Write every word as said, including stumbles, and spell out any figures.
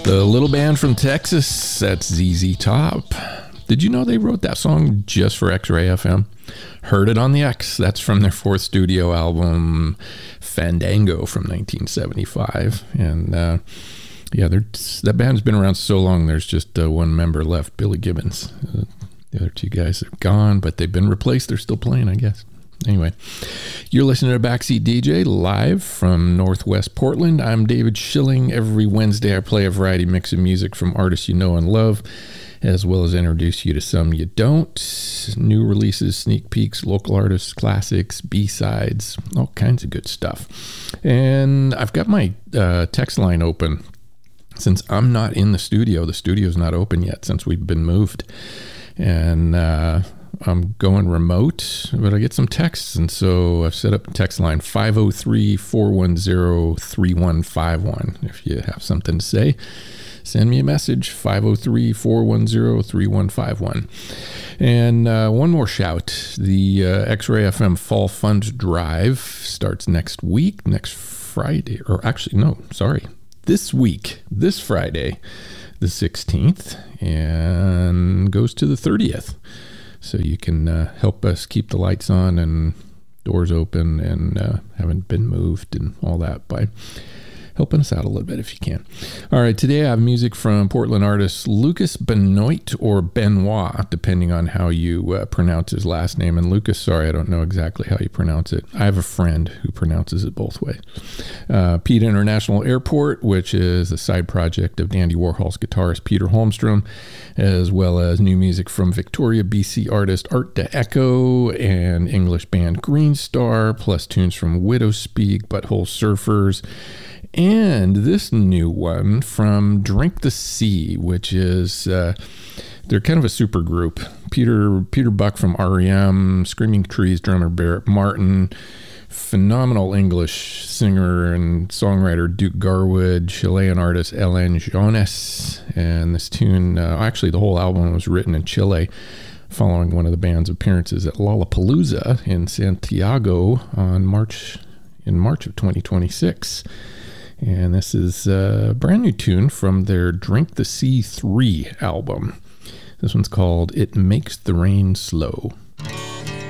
The little band from Texas, that's Z Z Top. Did you know they wrote that song just for X-Ray F M? Heard It on the X. That's from their fourth studio album, Fandango, from nineteen seventy-five. And uh, yeah, that band's been around so long, there's just uh, one member left, Billy Gibbons. Uh, the other two guys are gone, but they've been replaced. They're still playing, I guess. Anyway, you're listening to Backseat D J live from Northwest Portland. I'm David Schilling. Every Wednesday I play a variety mix of music from artists you know and love, as well as introduce you to some you don't. New releases, sneak peeks, local artists, classics, B-sides, all kinds of good stuff. And I've got my uh, text line open. Since I'm not in the studio, the studio's not open yet since we've been moved. And uh, I'm going remote, but I get some texts. And so I've set up a text line, five oh three, four one zero, three one five one. If you have something to say, send me a message, five oh three, four one zero, three one five one. And uh, one more shout, the uh, X-Ray F M Fall Fund Drive starts next week, next Friday, or actually, no, sorry, this week, this Friday, the sixteenth, and goes to the thirtieth. So you can uh, help us keep the lights on and doors open and uh, haven't been moved and all that by helping us out a little bit if you can. All right, today I have music from Portland artist Lucas Benoit, or Benoit, depending on how you uh, pronounce his last name. And Lucas, sorry, I don't know exactly how you pronounce it. I have a friend who pronounces it both ways. Uh, Pete International Airport, which is a side project of Dandy Warhol's guitarist Peter Holmstrom, as well as new music from Victoria, B C artist Art de Echo and English band Green Star, plus tunes from Widowspeak, Butthole Surfers, and this new one from Drink the Sea, which is, uh, they're kind of a super group. Peter Peter Buck from R E M, Screaming Trees drummer Barrett Martin, phenomenal English singer and songwriter Duke Garwood, Chilean artist Ellen Jones, and this tune, uh, actually the whole album was written in Chile, following one of the band's appearances at Lollapalooza in Santiago on March in March of twenty twenty-six. And this is a brand new tune from their Drink the Sea three album. This one's called It Makes the Rain Slow.